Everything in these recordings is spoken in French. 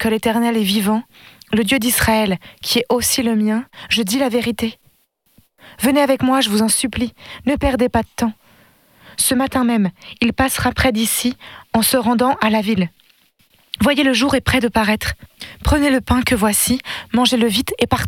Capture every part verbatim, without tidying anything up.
que l'Éternel est vivant, le Dieu d'Israël, qui est aussi le mien, je dis la vérité. Venez avec moi, je vous en supplie, ne perdez pas de temps. Ce matin même, il passera près d'ici en se rendant à la ville. Voyez, le jour est près de paraître. Prenez le pain que voici, mangez-le vite et partons. »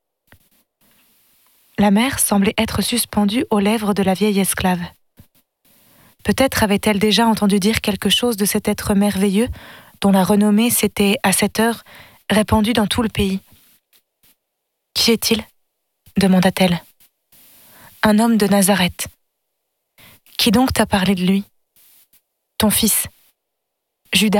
La mère semblait être suspendue aux lèvres de la vieille esclave. Peut-être avait-elle déjà entendu dire quelque chose de cet être merveilleux dont la renommée s'était, à cette heure, répandue dans tout le pays. « Qui est-il » demanda-t-elle. « Un homme de Nazareth. »« Qui donc t'a parlé de lui ?»« Ton fils. »« Judas ?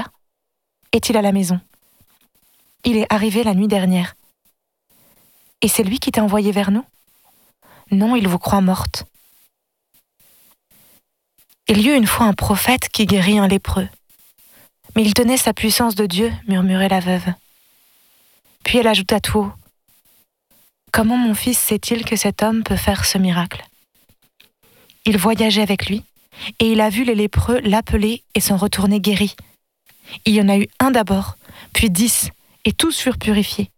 Est-il à la maison ? » ?»« Il est arrivé la nuit dernière. »« Et c'est lui qui t'a envoyé vers nous ? » ?»« Non, il vous croit morte. » Il y eut une fois un prophète qui guérit un lépreux. Mais il tenait sa puissance de Dieu, murmurait la veuve. Puis elle ajouta tout haut. Comment mon fils sait-il que cet homme peut faire ce miracle ? Il voyageait avec lui, et il a vu les lépreux l'appeler et s'en retourner guéris. Il y en a eu un d'abord, puis dix, et tous furent purifiés.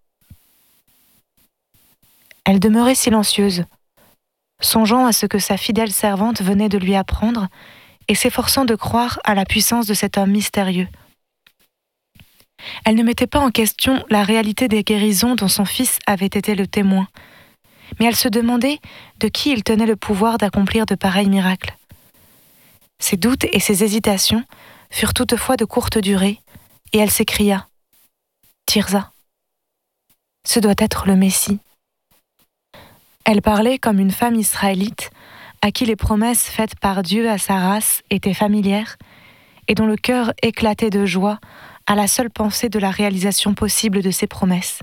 Elle demeurait silencieuse, songeant à ce que sa fidèle servante venait de lui apprendre et s'efforçant de croire à la puissance de cet homme mystérieux. Elle ne mettait pas en question la réalité des guérisons dont son fils avait été le témoin, mais elle se demandait de qui il tenait le pouvoir d'accomplir de pareils miracles. Ses doutes et ses hésitations furent toutefois de courte durée, et elle s'écria « Tirza, ce doit être le Messie. » Elle parlait comme une femme israélite à qui les promesses faites par Dieu à sa race étaient familières et dont le cœur éclatait de joie à la seule pensée de la réalisation possible de ses promesses.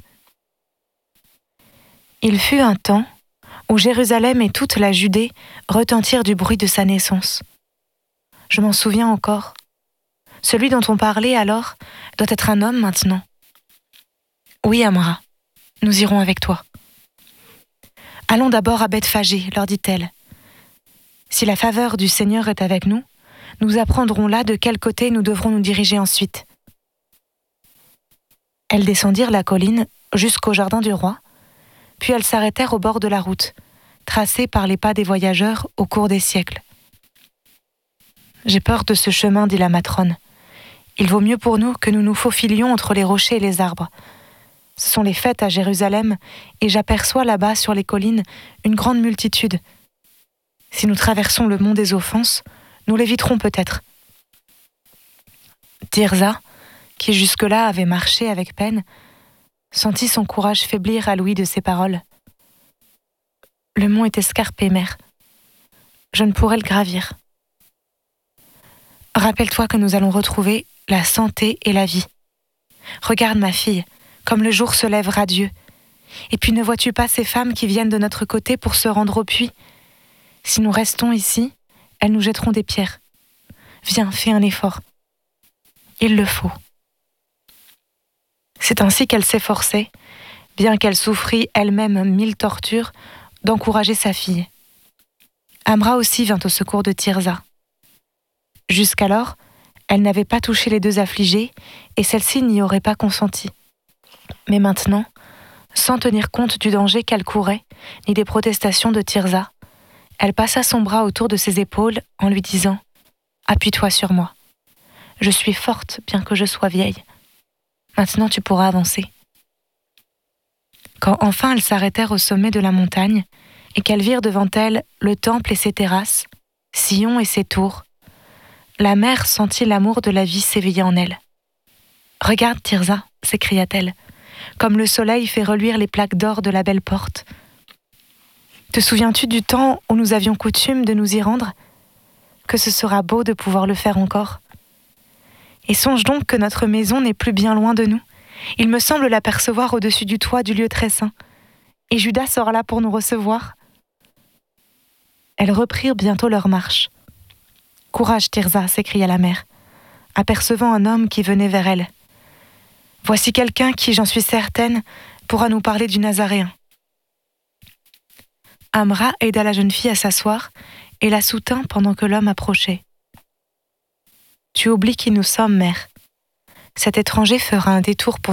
Il fut un temps où Jérusalem et toute la Judée retentirent du bruit de sa naissance. Je m'en souviens encore. Celui dont on parlait alors doit être un homme maintenant. Oui, Amra, nous irons avec toi. Allons d'abord à Bethphagée, leur dit-elle. Si la faveur du Seigneur est avec nous, nous apprendrons là de quel côté nous devrons nous diriger ensuite. Elles descendirent la colline jusqu'au jardin du roi, puis elles s'arrêtèrent au bord de la route, tracée par les pas des voyageurs au cours des siècles. « J'ai peur de ce chemin, dit la matrone. Il vaut mieux pour nous que nous nous faufilions entre les rochers et les arbres. Ce sont les fêtes à Jérusalem, et j'aperçois là-bas sur les collines une grande multitude. Si nous traversons le mont des offenses, nous l'éviterons peut-être. » Tirza, qui jusque-là avait marché avec peine, sentit son courage faiblir à l'ouïe de ces paroles. « Le mont est escarpé, mère. Je ne pourrais le gravir. Rappelle-toi que nous allons retrouver la santé et la vie. Regarde ma fille, comme le jour se lève radieux. Et puis ne vois-tu pas ces femmes qui viennent de notre côté pour se rendre au puits ? Si nous restons ici, elles nous jetteront des pierres. Viens, fais un effort. Il le faut. » C'est ainsi qu'elle s'efforçait, bien qu'elle souffrit elle-même mille tortures, d'encourager sa fille. Amra aussi vint au secours de Tirza. Jusqu'alors, elle n'avait pas touché les deux affligées et celle-ci n'y aurait pas consenti. Mais maintenant, sans tenir compte du danger qu'elle courait, ni des protestations de Tirza, elle passa son bras autour de ses épaules en lui disant « Appuie-toi sur moi. Je suis forte bien que je sois vieille. Maintenant tu pourras avancer. » Quand enfin elles s'arrêtèrent au sommet de la montagne et qu'elles virent devant elles le temple et ses terrasses, Sion et ses tours, la mère sentit l'amour de la vie s'éveiller en elle. « Regarde, Tirza, s'écria-t-elle, comme le soleil fait reluire les plaques d'or de la belle porte. Te souviens-tu du temps où nous avions coutume de nous y rendre ? Que ce sera beau de pouvoir le faire encore. Et songe donc que notre maison n'est plus bien loin de nous. Il me semble l'apercevoir au-dessus du toit du lieu très saint. Et Judas sera là pour nous recevoir. » Elles reprirent bientôt leur marche. « Courage, Tirza, s'écria la mère, apercevant un homme qui venait vers elle. Voici quelqu'un qui, j'en suis certaine, pourra nous parler du Nazaréen. » Amra aida la jeune fille à s'asseoir et la soutint pendant que l'homme approchait. « Tu oublies qui nous sommes, mère. Cet étranger fera un détour pour